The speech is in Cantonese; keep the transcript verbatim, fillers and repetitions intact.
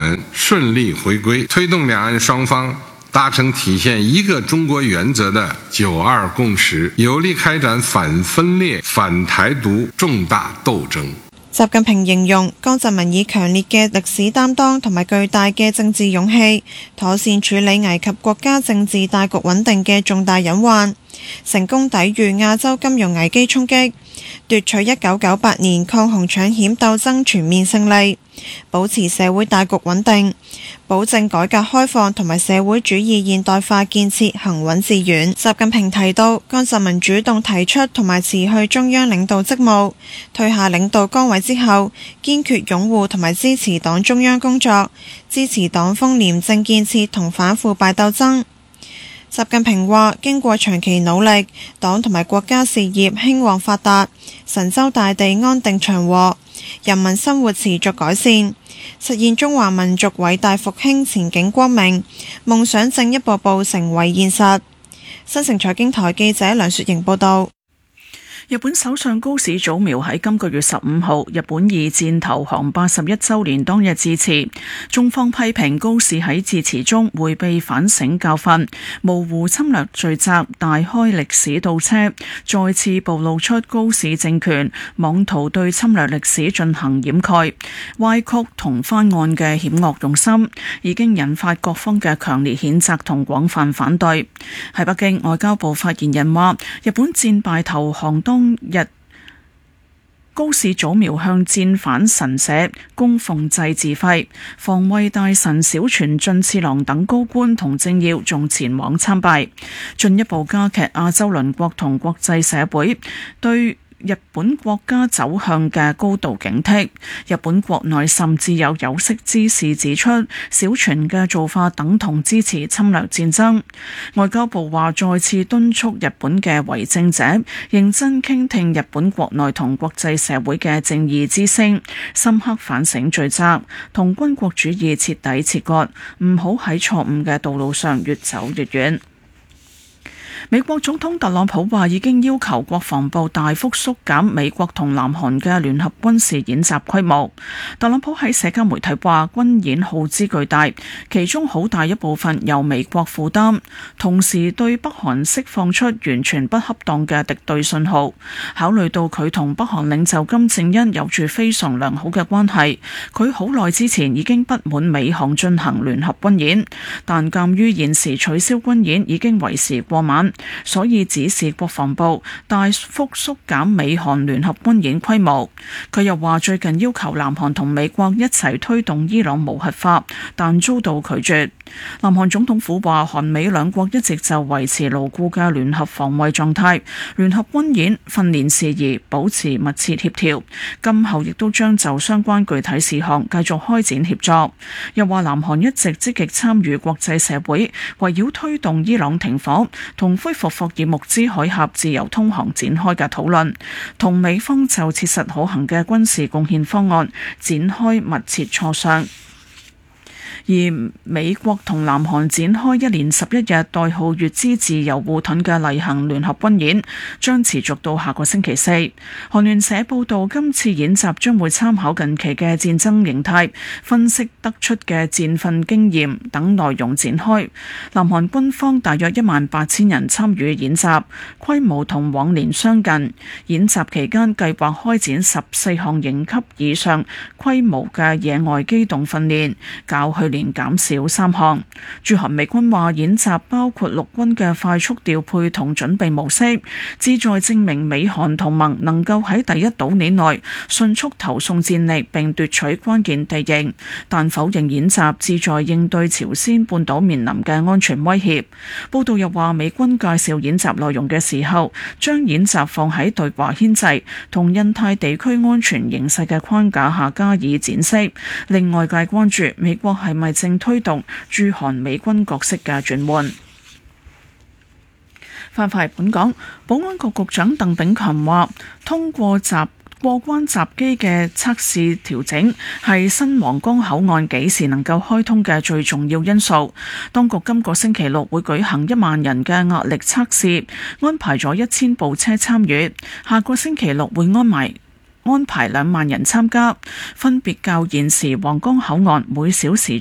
們順利回歸，推動兩岸雙方達成體現一個中國原則的九二共識，有力開展反分裂、反台獨重大鬥爭。 習近平形容江澤民以強烈嘅歷史擔當同埋巨大嘅政治勇氣，妥善處理危及國家政治大局穩定嘅重大隱患，成功抵禦亞洲金融危機衝擊，奪取一九九八年抗洪搶險鬥爭全面勝利，保持社會大局穩定，保證改革開放同埋社會主義現代化建設行穩致遠。習近平提到，江澤民主動提出同埋辭去中央領導職務，退下領導崗位之後，堅決擁護同埋支持黨中央工作，支持黨風廉政建設同反腐敗鬥爭。習近平話：經過長期努力，黨同埋國家事業興旺發達，神州大地安定祥和，人民生活持續改善，實現中華民族偉大復興前景光明，夢想正一步步成為現實。新城財經台記者梁雪瑩報道。 日本首相高市早苗喺今個月十五號日本二戰投降八十一週年當日致辭，中方批評高市喺致辭中迴避反省教訓，模糊侵略罪責，大開歷史倒車，再次暴露出高市政權妄圖對侵略歷史進行掩蓋、歪曲同翻案嘅險惡用心，已經引發各方嘅強烈譴責同廣泛反對。喺北京，外交部發言人話：日本戰敗投降當當日高市早苗向戰犯神社供奉祭自費，防衛大臣小泉進次郎等高官同政要仲前往參拜，進一步加劇亞洲鄰國同國際社會對日本國家走向嘅高度警惕。日本國內甚至有有識之士指出，小泉嘅做法等同支持侵略戰爭。外交部話再次敦促日本嘅為政者認真傾聽日本國內同國際社會嘅正義之聲，深刻反省罪責，同軍國主義徹底切割，唔好喺錯誤嘅道路上越走越遠。美國總統特朗普話已經要求國防部大幅縮減美國同南韓嘅聯合軍事演習規模。特朗普喺社交媒體話軍演耗資巨大，其中好大一部分由美國負擔，同時對北韓釋放出完全不恰當嘅敵對信號。考慮到佢同北韓領袖金正恩有住非常良好嘅關係，佢好耐之前已經不滿美韓進行聯合軍演，但鑑於現時取消軍演已經為時過晚，所以指示國防部大幅縮減美韓聯合軍演規模。佢又話最近要求南韓同美國一齊推動伊朗無核化，但遭到拒絕。南韓總統府話韓美兩國一直就維持牢固嘅聯合防衛狀態，聯合軍演訓練事宜保持密切協調，今後亦都將就相關具體事項繼續開展協作。又話南韓一直積極參與國際社會圍繞推動伊朗停火同恢復霍爾木茲海峽自由通航展開嘅討論，同美方就切實可行嘅軍事貢獻方案展開密切磋商。而美國同南韓展開一連十一日代號月之自由護盾嘅例行聯合軍演，將持續到下個星期四。韓聯社報道，今次演習將會參考近期嘅戰爭形態，分析得出嘅戰訓經驗等內容展開。南韓軍方大約一萬八千人參與演習，規模同往年相近。演習期間計劃開展十四項營級以上規模嘅野外機動訓練，較去年減少三項。駐韓美軍話演習包括陸軍嘅快速調配同準備模式，旨在證明美韓同盟能夠喺第一島鏈內迅速投送戰力並奪取關鍵地形，但否認演習旨在應對朝鮮半島面臨嘅安全威脅。報道又話美軍介紹演習內容嘅時候，將演習放喺對華牽制同印太地區安全形勢嘅框架下加以展示，令外界關注美國係咪正推動駐韓美軍角色嘅轉換。翻返本港，保安局局長鄧炳強話，通過閘過關閘機嘅測試調整係新皇崗口岸幾時能夠開通嘅最重要因素。當局今個星期六會舉行一萬人嘅壓力測試，安排咗一千部車參與，下個星期六會安排安排兩萬人參加，分別較現時皇崗口岸每小時